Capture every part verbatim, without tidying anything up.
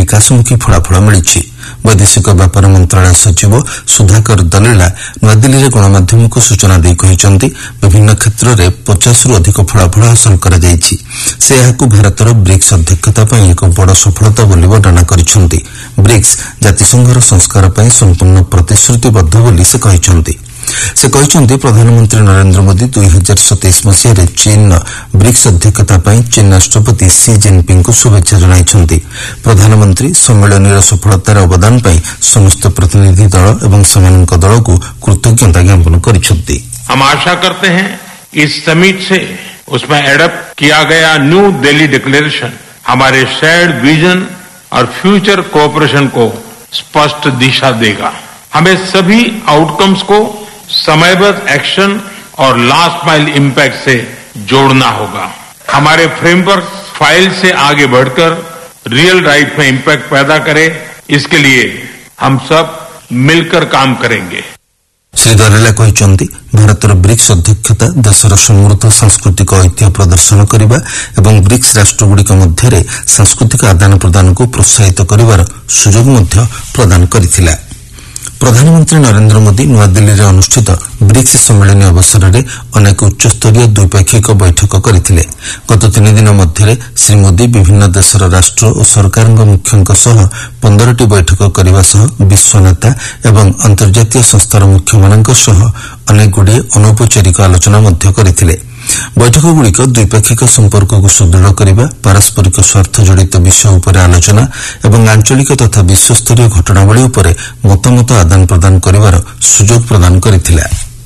विकासमुखी फलाफल मिली। वैदेशिक व्यापार मंत्रालय सचिव सुधाकर दलीला नूआदिल्ली में गणमाध्यम को सूचना दे कहते विभिन्न क्षेत्र में पचास रु अधिक फलाफल हासिल कर से यहां भारतर ब्रिक्स अध्यक्षता पर एक बड़ सफलता बोली वर्णना करिसेंती। ब्रिक्स जातिसंघर संस्कार पर संपूर्ण प्रतिश्रुतिबद्ध बोली से कहते से कहते प्रधानमंत्री नरेंद्र मोदी दुई हजार सतैश मसीह चीन ब्रिक्स अध्यक्षता पर चीन राष्ट्रपति सी जिनपिंग को शुभेच्छा जनाइछन्ति। प्रधानमंत्री सम्मेलन सफलतार अवदान पर समस्त प्रतिनिधि दल एवं सेमानक दल को कृतज्ञता ज्ञापन करिसेंति। हम आशा करते हैं इस समिट से उसमें एडप्ट किया गया न्यू दिल्ली डिक्लेरेशन हमारे शेयर्ड विजन और फ्यूचर कोऑपरेशन को स्पष्ट दिशा देगा। हमें सभी आउटकम्स को समयबद्ध एक्शन और लास्ट माइल इम्पैक्ट से जोड़ना होगा। हमारे फ्रेमवर्क फाइल से आगे बढ़कर रियल लाइफ में इम्पैक्ट पैदा करे, इसके लिए हम सब मिलकर काम करेंगे। श्री दरेला कहते भारतर ब्रिक्स अध्यक्षता देशर समृद्ध सांस्कृतिक ऐतिह्य प्रदर्शन करने और ब्रिक्स राष्ट्रगुड़िक मध्य सांस्कृतिक आदान प्रदान को प्रोत्साहित कर सुजोग प्रदान करथिला। प्रधानमंत्री नरेंद्र मोदी नूआदिल्ली में अनुष्ठित ब्रिक्स सम्मेलन अवसर में अनेक उच्चस्तरीय द्विपाक्षिक बैठक करथिले। गत तीन दिन मध्य श्री मोदी विभिन्न देशर राष्ट्र और सरकार मुख्यों सह पंद्रह बैठक करने सह विश्व नेता एवं अंतर्जातीय संस्थार मुख्य मानक सह अनेक गुड़िए अनौपचारिक आलोचना करथिले। बैठकगुड़िक द्विपाक्षिक संपर्क को सुदृढ़ करने, पारस्परिक स्वार्थ जड़ित विषय उपर आलोचना एवं आंचलिक तथा विश्वस्तरीय घटनावली उपर मतामत आदान प्रदान कर सुजोग प्रदान करथिला।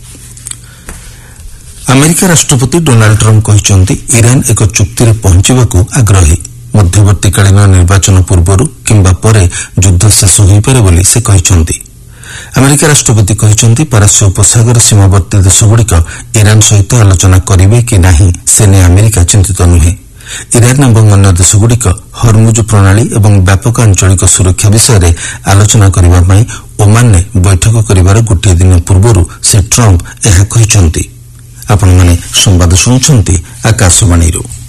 अमेरिका राष्ट्रपति डोनाल्ड ट्रम्प कहते ईरान एक चुक्ति में पहुंचवाक आग्रही। मध्यवर्तीकालीन निर्वाचन पूर्व किंबा परे युद्ध शेष हो पारे बोली से कहते। अमेरिका राष्ट्रपति कहते पारस्य उपसागर सीमावर्ती देशगुड़िक ईरान सहित आलोचना करेंगे कि नहीं से ने अमेरिका चिंतित नुहे। ईरान और अन्य देशगुड़िक हरमुज प्रणाली और व्यापक आंचलिक सुरक्षा विषय में आलोचना करने ओमान ने बैठक कर गोटे दिन पूर्व से ट्रम्प यह कहते। आपण माने संवाद शुणुछंती आकाशवाणी।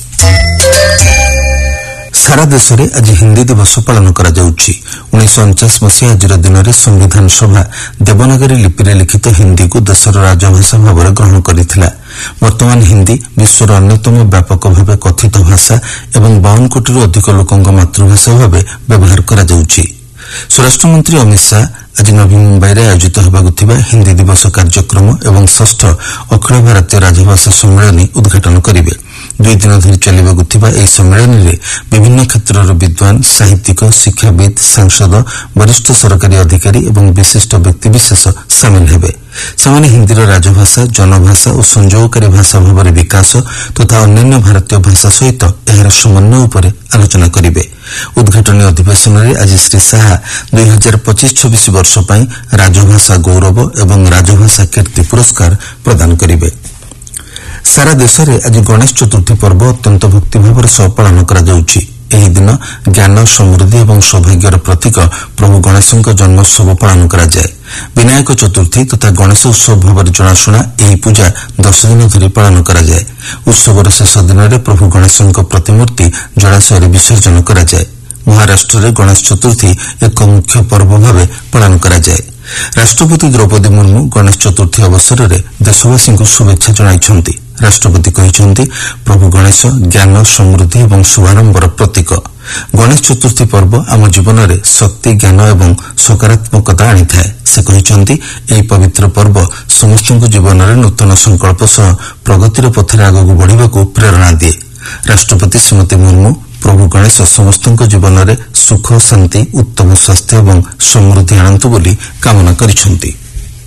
सारा देश में आज हिंदी दिवस पालन करा जाउछि। उन्नीस अणचाश मसीहा आज दिन में संविधान सभा देवनागरी लिपि में लिखित हिंदी को देशर राजभाषा भाव में ग्रहण करथिला। वर्तमान हिंदी विश्वर अन्यतम व्यापक भाव कथित भाषा एवं बावन कोटी अधिक लोकों मातृभाषा भाव व्यवहार करा जाउछि। स्वराष्ट्र मंत्री अमित शाह आज नवी मुंबई में आयोजित होबाक हिंदी दिवस कार्यक्रम एवं षष्ठ अखिल भारतीय राजभाषा सम्मेलन उद्घाटन करेंगे। दुई दिन धरी चलवाक यह सम्मेलन में विभिन्न क्षेत्र विद्वान, साहित्यिक, शिक्षाविद, सांसद, वरिष्ठ सरकारी अधिकारी और विशिष्ट व्यक्तिविशेष सामिल हेबे। सेमाने हिंदीर राजभाषा, जनभाषा और संयोगकारी भाषा भाव में विकास तथा अन्य भारतीय भाषा सहित यार समन्वय उपर आलोचना करेंगे। उद्घाटनी अधिवेशन में आज श्री शाह दुई हजार पचिश छब्बीस वर्ष पर राजभाषा गौरव एवं राजभाषा कीर्ति पुरस्कार प्रदान करेंगे। सारा देश में आज गणेश चतुर्थी पर्व अत्यंत भक्तिभाव सह पालन करा जाउछि। एही दिन ज्ञान, समृद्धि और सौभाग्यर प्रतीक प्रभु गणेशों जन्मोत्सव पालन करा जाए। विनायक चतुर्थी तथा गणेश उत्सव भाव में जनाशुना यह पूजा दस दिन धरी पालन करा जाए। उत्सवर शेष दिन में प्रभु गणेशों प्रतिमूर्ति जलाशय विसर्जन करा जाए। महाराष्ट्र में गणेश चतुर्थी एक मुख्य पर्व भाव पालन करा जाए। राष्ट्रपति द्रौपदी मुर्मू गणेश चतुर्थी अवसर में देशवासी को शुभेच्छा जनाइछन्ति। राष्ट्रपति कहते प्रभु गणेश ज्ञान, समृद्धि और शुभारंभर प्रतीक। गणेश चतुर्थी पर्व आम जीवन में शक्ति, ज्ञान और सकारात्मकता आनी थाए। से कहते यह पवित्र पर्व समस्त जीवन में नूतन संकल्प सह प्रगतिर पथर आगक बढ़ा प्रेरणा दिए। राष्ट्रपति श्रीमती मुर्मू प्रभु गणेश समस्त जीवन में सुख, शांति, उत्तम स्वास्थ्य और समृद्धि आनंतु बोली कामना करिसेंति।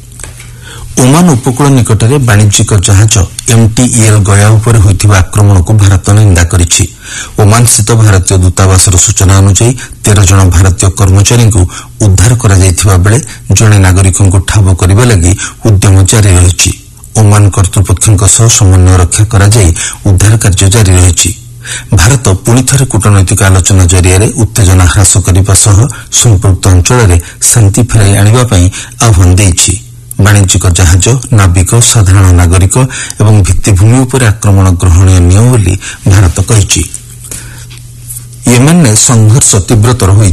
ओमान उपकूल निकट में वाणिज्यिक जहाज एमटीईएल गया उपर होइथिबा आक्रमण को भारत निंदा करिछि। ओमान स्थित भारतीय दूतावासर सूचना अनुसार तेरह जन भारतीय कर्मचारी को उद्धार करा जायथिबा बेले जणे नागरिकों को ठाब करबा लागि उद्यम जारी रहिछि। ओमान कर्तृपक्षों सह समन्वय रक्षा करा जाय उद्धार कार्य जारी रहिछि। भारत पुणी थे कूटनैतिक आलोचना जरिया उत्तेजना ह्रास करने सह संपुक्त अंचल में शांति फेराई आने आह्वान देछि। वाणिज्यिक जहाज, नाविक, साधारण नागरिक एवं भित्तिभूमि उपर आक्रमण ग्रहणीय नियम बोली भारत कहिछि। येमेन में संघर्ष तीव्रतर होई